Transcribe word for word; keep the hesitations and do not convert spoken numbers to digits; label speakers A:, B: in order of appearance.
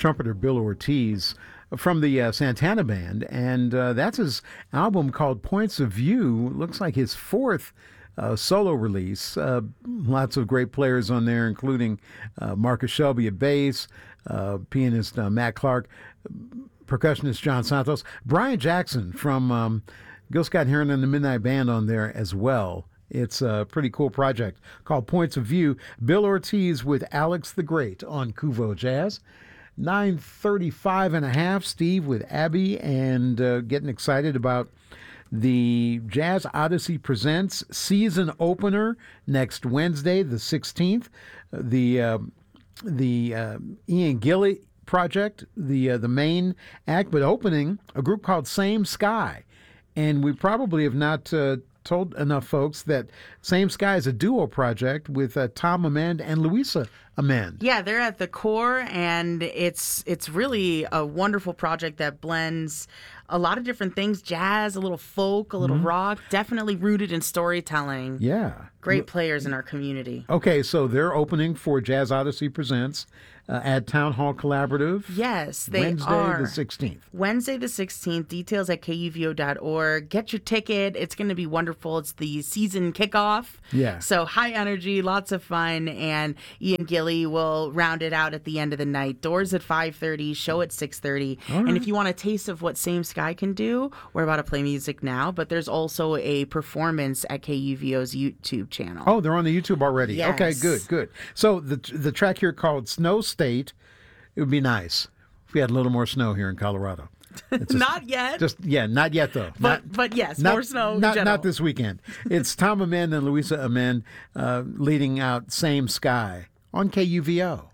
A: trumpeter Bill Ortiz from the uh, Santana Band, and uh, that's his album called Points of View. Looks like his fourth uh, solo release. Uh, lots of great players on there, including uh, Marcus Shelby at bass, uh, pianist uh, Matt Clark, percussionist John Santos, Brian Jackson from um, Gil Scott-Heron and the Midnight Band on there as well. It's a pretty cool project called Points of View. Bill Ortiz with Alex the Great on Kuvo Jazz. nine thirty-five and a half, Steve with Abby, and uh, getting excited about the Jazz Odyssey Presents season opener next Wednesday, the sixteenth. The uh, the uh, Ian Gilly project, the uh, the main act, but opening a group called Same Sky. And we probably have not uh, told enough folks that Same Sky is a duo project with uh, Tom Amend and Louisa Amend.
B: Yeah, they're at the core, and it's it's really a wonderful project that blends a lot of different things, jazz, a little folk, a little mm-hmm. rock, definitely rooted in storytelling.
A: Yeah.
B: Great players in our community.
A: Okay, so they're opening for Jazz Odyssey Presents uh, at Town Hall Collaborative.
B: Yes, they
A: Wednesday
B: are.
A: Wednesday the sixteenth.
B: Wednesday the sixteenth. Details at K U V O dot org. Get your ticket. It's going to be wonderful. It's the season kickoff.
A: Yeah.
B: So high energy, lots of fun, and Ian Gilly will round it out at the end of the night. Doors at five thirty, show at six thirty.
A: Right.
B: And if you want a taste of what Same Sky can do, we're about to play music now, but there's also a performance at K U V O's YouTube channel.
A: Oh, they're on the YouTube already.
B: Yes.
A: Okay, good, good. So the the track here called Snow State, it would be nice if we had a little more snow here in Colorado. It's
B: not yet.
A: Just yeah, not yet though.
B: But
A: not,
B: but yes,
A: not,
B: more snow.
A: Not
B: in
A: not this weekend. It's Tom Amend and Louisa Amend uh, leading out Same Sky on K U V O.